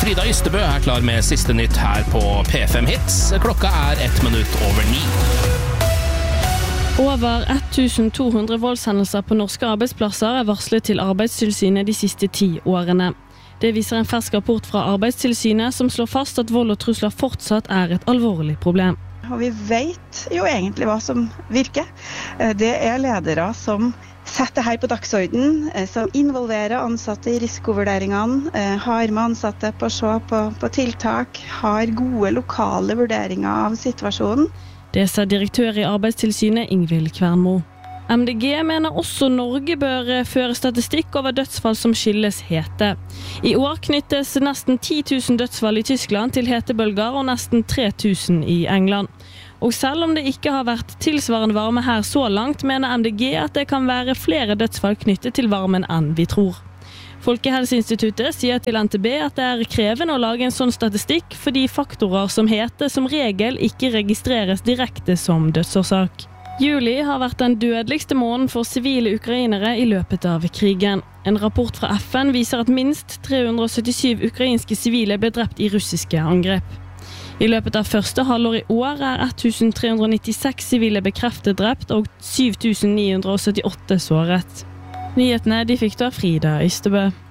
Frida Ystebø klar med siste nytt her på P5 Hits. Klokka 1:01. Over 1200 voldshendelser på norske arbeidsplasser varslet til Arbeidstilsynet de siste 10 årene. Det viser en fersk rapport fra Arbeidstilsynet som slår fast at vold og trusler fortsatt et alvorlig problem. Og vi vet jo egentlig hva som virker. Det ledere som setter her på dagsorden, som involverer ansatte i risikovurderingene, har med ansatte på å se på tiltak, har gode lokale vurderinger av situasjonen. Det sa direktør i Arbeidstilsynet Ingvild Kvernmo. MDG mener også Norge bør føre statistikk over dødsfall som skyldes hete. I år knyttes nesten 10 000 dødsfall i Tyskland til hetebølger og nesten 3 000 i England. Og selv om det ikke har vært tilsvarende varme her så langt, mener MDG at det kan være flere dødsfall knyttet til varmen enn vi tror. Folkehelseinstituttet sier til NTB at det krevende å lage en sånn statistikk fordi faktorer som hete som regel ikke registreres direkte som dødsårsak. Juli har vært den dødeligste måneden for sivile ukrainere i løpet av krigen. En rapport fra FN viser at minst 377 ukrainske sivile ble drept i russiske angrep. I løpet av første halvår i år 1396 sivile bekreftet drept og 7978 såret. Nyhetene de fikk da Frida Ystebø.